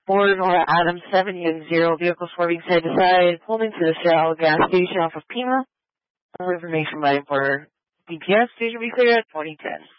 Ford or Adam 7 vehicle swerving side to side, pulling to the Shell gas station off of Pima. More information by for DPS station be clear at 2010.